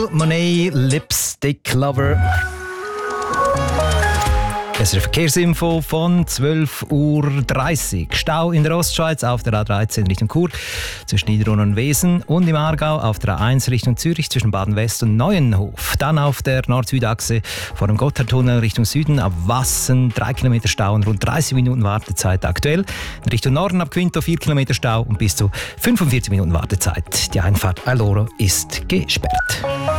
Monet Lipstick Lover. Es ist eine Verkehrsinfo von 12:30 Uhr. Stau in der Ostschweiz auf der A13 Richtung Chur zwischen Niederrhein und Wesen und im Aargau auf der A1 Richtung Zürich zwischen Baden-West und Neuenhof. Dann auf der Nord-Süd-Achse vor dem Gotthardtunnel Richtung Süden ab Wassen 3 Kilometer Stau und rund 30 Minuten Wartezeit aktuell. In Richtung Norden ab Quinto 4 Kilometer Stau und bis zu 45 Minuten Wartezeit. Die Einfahrt Aloro ist gesperrt.